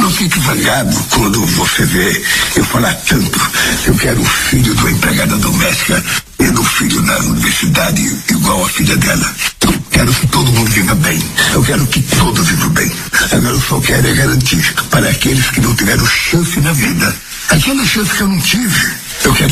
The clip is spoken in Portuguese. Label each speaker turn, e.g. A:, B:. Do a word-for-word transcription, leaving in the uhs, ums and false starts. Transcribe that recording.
A: não fique zangado quando você vê eu falar tanto. Eu quero o filho de uma empregada doméstica e do filho na universidade igual a filha dela. Eu quero que todo mundo viva bem. Eu quero que todos vivam bem. Agora eu só quero é garantir para aqueles que não tiveram chance na vida. Aquela chance que eu não tive, eu quero